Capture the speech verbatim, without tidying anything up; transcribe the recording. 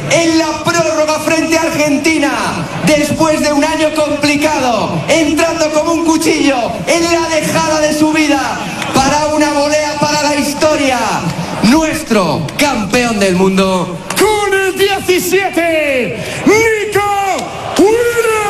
en la prórroga frente a Argentina, después de un año complicado, entrando como un cuchillo en la dejada de su vida para una volea para la historia, nuestro campeón del mundo con el diecisiete.